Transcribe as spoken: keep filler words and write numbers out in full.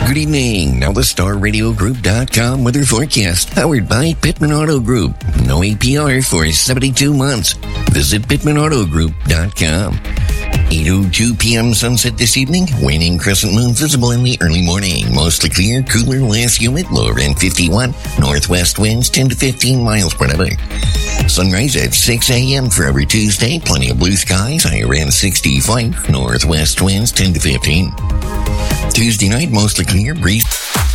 Good evening. Now the Star Radio Group dot com weather forecast, powered by Pittman Auto Group. No A P R for seventy-two months. Visit Pittman Auto Group dot com. eight oh two p.m. sunset this evening. Waning crescent moon visible in the early morning. Mostly clear, cooler, less humid. Lower end fifty-one. Northwest winds ten to fifteen miles per hour. Sunrise at six a.m. for every Tuesday. Plenty of blue skies. Higher end sixty-five. Northwest winds ten to fifteen. Tuesday night, mostly clear, breeze.